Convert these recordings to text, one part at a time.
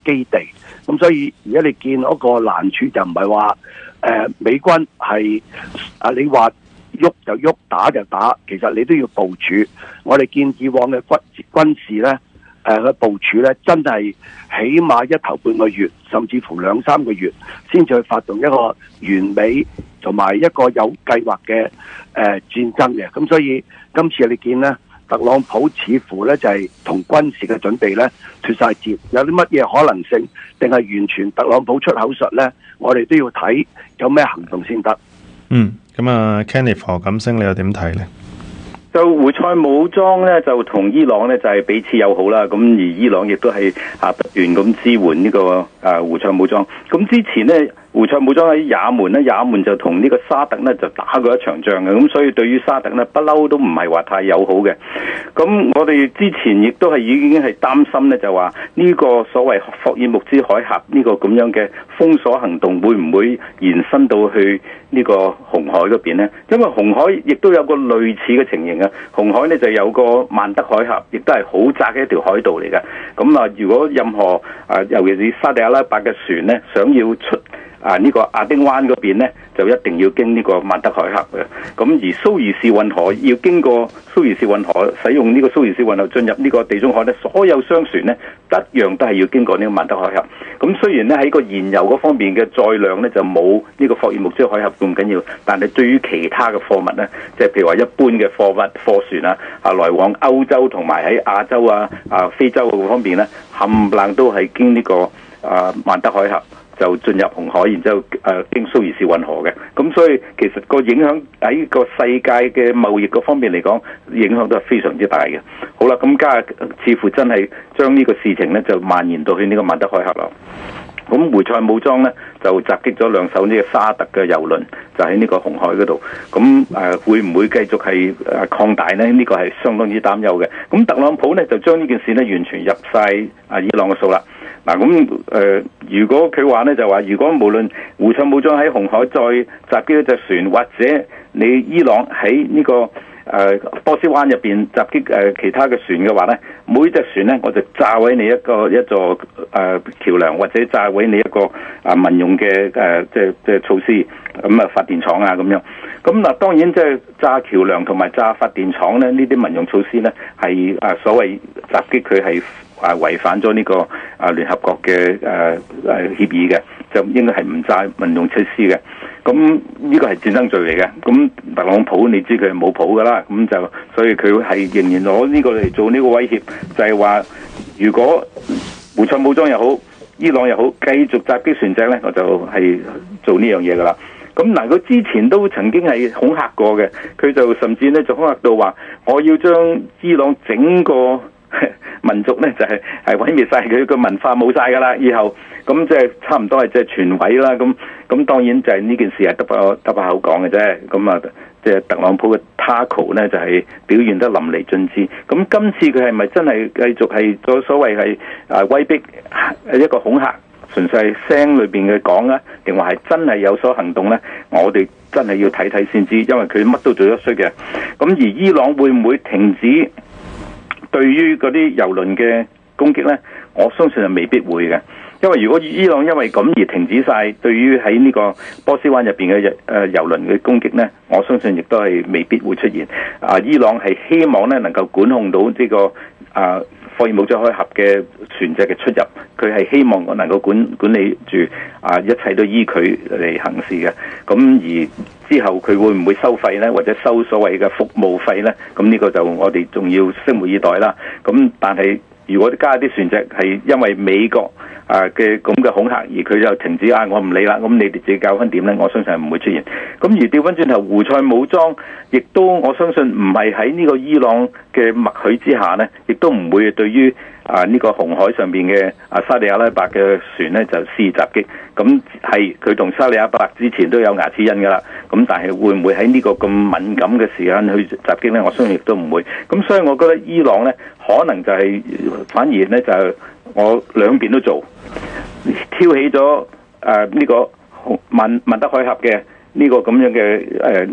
基地。咁所以而家你見嗰個難處就唔係話美軍係你話喐就喐，打就打，其實你都要部署。我哋見以往嘅軍事咧，嘅部署咧，真係起碼一頭半個月，甚至乎2-3個月，先至去發動一個完美同埋一個有計劃嘅戰爭嘅。咁所以今次你見咧，特朗普似乎咧就係同軍事嘅準備咧脫晒節，有啲乜嘢可能性，定係完全特朗普出口術咧？我哋都要睇有咩行動先得。 咁啊 Kenneth 何錦星你又點睇咧？ 就胡塞武裝咧就同伊朗咧就係彼此友好啦，咁而伊朗亦都係不斷咁支援呢個胡塞武裝。咁之前咧胡塞武裝喺也門咧，也門就同呢個沙特咧就打過一場仗嘅，咁所以對於沙特咧不嬲都唔係話太友好嘅。咁我哋之前亦都係已經係擔心咧，就話呢個所謂霍爾木茲海峽呢個咁樣嘅封鎖行動會唔會延伸到去呢個紅海嗰邊呢？因為紅海亦都有個類似嘅情形啊，紅海呢就有個曼德海峽，亦都係好窄嘅一條海道嚟嘅。咁啊，如果任何尤其是沙地阿拉伯嘅船呢，想要出呢個亞丁灣嗰邊呢，就一定要經呢個曼德海峽嘅。咁而蘇伊士運河要經過蘇伊士運河，使用呢個蘇伊士運河進入呢個地中海呢，所有商船呢，一樣都係要經過呢個曼德海峽。咁雖然呢喺個燃油嗰方面嘅載量呢，就冇呢個霍爾木茲海峽咁緊要，但係對於其他嘅貨物呢，即係譬如話一般嘅貨船來往歐洲同埋喺亞洲非洲嗰方面呢，冚唪唥都係經呢個曼德海峽就進入紅海，然之後經蘇伊士運河嘅。咁所以其實個影響喺個世界嘅貿易嗰方面嚟講，影響都係非常之大嘅。好啦，咁家下似乎真係將呢個事情呢就蔓延到去呢個曼德海峽啦。咁胡塞武裝呢就襲擊咗2艘呢個沙特嘅油輪，就喺呢個紅海嗰度。咁會唔會繼續係擴大呢？呢個係相當之擔憂嘅。咁特朗普呢就將呢件事呢完全入晒伊朗嘅數啦。嗱咁如果佢話呢就話，如果無論胡塞武裝喺紅海再襲擊一隻船，或者你伊朗喺呢個波斯灣入邊襲擊其他嘅船嘅話呢，每隻船呢我就炸毀你一座橋梁，或者炸毀你一個民用嘅即係措施，咁發電廠咁樣。咁嗱，當然即係炸橋梁同埋炸發電廠呢，呢啲民用措施呢係所謂襲擊佢係違反咗呢個聯合國嘅協議嘅，就應該係唔炸民用設施嘅。咁呢個係戰爭罪嚟嘅。咁特朗普你知佢係冇譜噶啦，咁就所以佢係仍然攞呢個嚟做呢個威脅，就係話如果胡塞武裝又好，伊朗又好，繼續襲擊船隻呢，我就係做呢樣嘢噶啦。咁嗱，佢之前都曾經係恐嚇過嘅，佢就甚至呢就恐嚇到話，我要將伊朗整個民族呢就係毀滅晒佢個文化，冇晒噶啦，以後咁即係差唔多係即係全毀啦。咁當然就係呢件事係得把口講嘅啫。咁即係特朗普嘅 Taco 呢就係表現得淋漓盡致。咁今次佢係咪真係繼續係所謂係威逼一個恐嚇，純粹係聲裏邊嘅講啊，定話係真係有所行動呢？我哋真係要睇睇先知，因為佢乜都做得出嘅。咁而伊朗會唔會停止對於嗰啲油輪嘅攻擊呢？我相信係未必會嘅，因為如果伊朗因為咁而停止晒對於喺呢個波斯灣入邊嘅油輪嘅攻擊呢，我相信亦都係未必會出現。伊朗係希望呢能夠管控到呢個霍爾木茲海峽嘅船隻嘅出入，佢係希望我能夠管理住一切都依佢嚟行事嘅。咁而之後佢會唔會收費呢？或者收所謂嘅服務費呢？咁呢個就我哋仲要拭目以待啦。咁但係如果加啲船隻係因為美國嘅咁嘅恐嚇而佢就停止我唔理啦，咁你哋自己搞翻點呢？我相信係唔會出現。咁而調翻轉頭，胡塞武裝亦都我相信唔係喺呢個伊朗嘅默許之下呢，亦都唔會對於呢個紅海上邊嘅沙地阿拉伯嘅船呢就施襲擊。咁係佢同沙地阿拉伯之前都有牙齒印噶啦。咁但係會唔會喺呢個咁敏感嘅時間去襲擊呢？我相信亦都唔會。咁所以我覺得伊朗呢可能就係反而呢就係我兩邊都做，挑起咗呢個曼德海峽嘅呢個咁樣嘅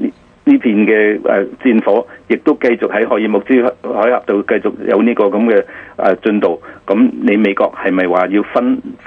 呢片嘅戰火，亦都繼續喺荷爾木茲海峽度繼續有呢個咁嘅進度。咁你美國係咪話要分